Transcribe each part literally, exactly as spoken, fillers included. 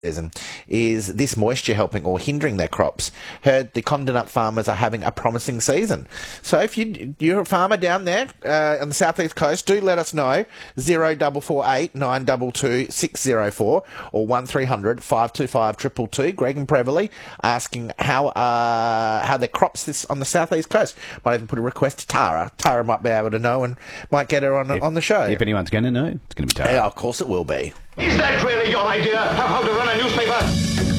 season. Is this moisture helping or hindering their crops? Heard the Condonut farmers are having a promising season. So if you, you're a farmer down there uh, on the southeast coast, do let us know. zero four four eight nine two two six zero four or one three hundred five two five two two two. Greg and Preverly asking how uh, how their crops this on the southeast coast. Might even put a request to Tara. Tara might be able to know and might get her on if, on the show. If anyone's going to know, it's going to be Tara. Yeah, of course it will be. Is that really your idea of how to run a newspaper?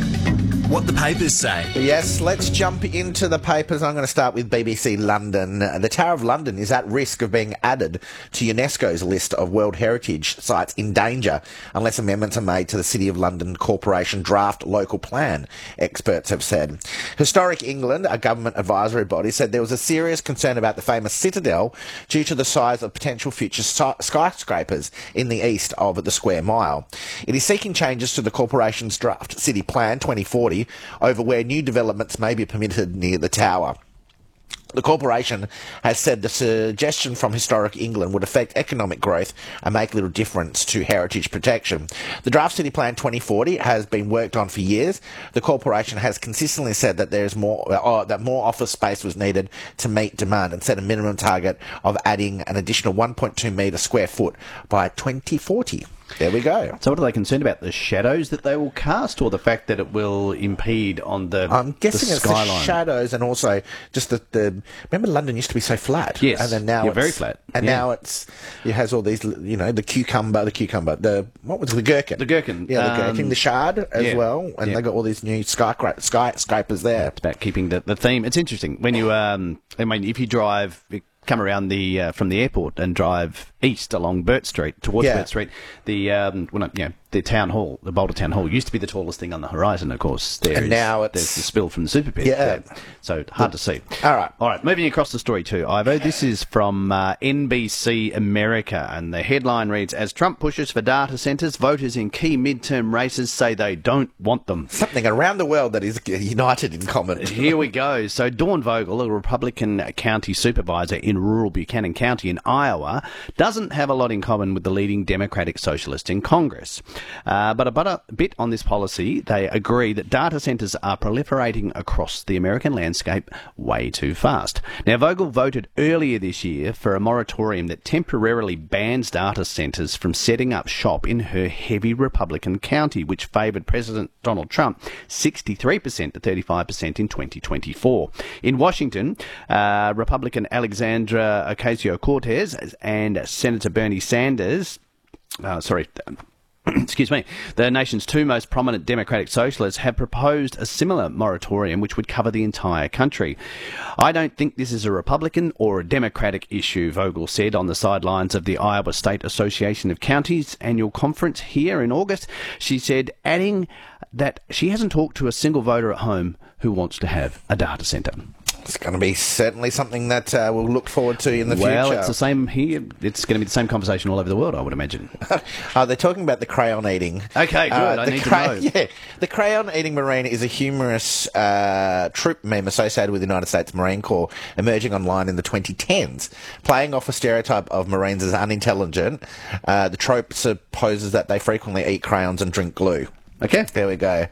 What the papers say. Yes, let's jump into the papers. I'm going to start with B B C London. The Tower of London is at risk of being added to UNESCO's list of World Heritage Sites in danger unless amendments are made to the City of London Corporation draft local plan, experts have said. Historic England, a government advisory body, said there was a serious concern about the famous Citadel due to the size of potential future skyscrapers in the east of the Square Mile. It is seeking changes to the corporation's draft city plan twenty forty over where new developments may be permitted near the tower. The corporation has said the suggestion from Historic England would affect economic growth and make little difference to heritage protection. The Draft City Plan twenty forty has been worked on for years. The corporation has consistently said that there is more uh, that more office space was needed to meet demand and set a minimum target of adding an additional one point two metre square foot by twenty forty. There we go. So what are they concerned about? The shadows that they will cast or the fact that it will impede on the I'm guessing the it's skyline? the shadows and also just the, the... Remember London used to be so flat? Yes. And then now yeah, it's... very flat. And yeah. now it's... It has all these, you know, the cucumber, the cucumber, the... What was it? The gherkin. The gherkin. Yeah, the um, gherkin. The shard as yeah. well. And yeah. they got all these new skyscra- skyscrapers there. It's about keeping the, the theme. It's interesting. When you... Um, I mean, if you drive... come around the uh, from the airport and drive east along Burt Street towards Yeah. Burt Street. The um, well, you know, the town hall, the Boulder Town Hall, used to be the tallest thing on the horizon. Of course, there And is, now it's- there's the spill from the super pit. Yeah. there. So hard to see. All right. all right. Moving across the story too, Ivo. This is from uh, N B C America, and the headline reads: As Trump pushes for data centres, voters in key midterm races say they don't want them. Something around the world that is united in common. Here we go. So Dawn Vogel, a Republican county supervisor in rural Buchanan County in Iowa, doesn't have a lot in common with the leading Democratic socialist in Congress. Uh, but about a bit on this policy, they agree that data centres are proliferating across the American landscape way too fast. Now, Vogel voted earlier this year for a moratorium that temporarily bans data centres from setting up shop in her heavy Republican county, which favoured President Donald Trump sixty-three percent to thirty-five percent in twenty twenty-four. In Washington, uh, Republican Alexandra Ocasio-Cortez and Senator Bernie Sanders, uh, sorry, excuse me, the nation's two most prominent Democratic socialists have proposed a similar moratorium which would cover the entire country. I don't think this is a Republican or a Democratic issue, Vogel said on the sidelines of the Iowa State Association of Counties annual conference here in August. She said, adding that she hasn't talked to a single voter at home who wants to have a data centre. It's going to be certainly something that uh, we'll look forward to in the well, future. Well, it's the same here. It's going to be the same conversation all over the world, I would imagine. uh, they're talking about the crayon eating. Okay, good. Uh, I the need cra- to know. Yeah, the crayon eating Marine is a humorous uh, troop meme associated with the United States Marine Corps, emerging online in the twenty tens. Playing off a stereotype of Marines as unintelligent, uh, the trope supposes that they frequently eat crayons and drink glue. Okay. There we go.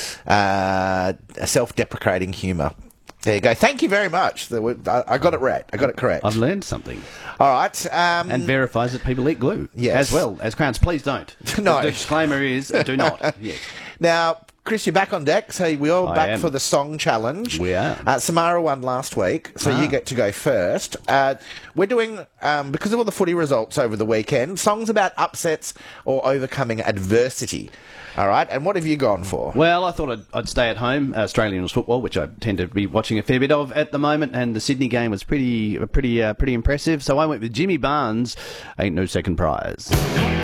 Uh, a self-deprecating humour. There you go. Thank you very much. I got it right. I got it correct. I've learned something. All right. Um, and verifies that people eat glue. Yes. As well as crayons. Please don't. No. The disclaimer is do not. Yes. Now, Chris, you're back on deck. So we're all I back am. for the song challenge. We are. Uh, Samara won last week, so Ah. you get to go first. Uh, we're doing, um, because of all the footy results over the weekend, songs about upsets or overcoming adversity. All right, and what have you gone for? Well, I thought I'd, I'd stay at home. Australian rules football, which I tend to be watching a fair bit of at the moment, and the Sydney game was pretty, pretty, uh, pretty impressive. So I went with Jimmy Barnes. Ain't no second prize.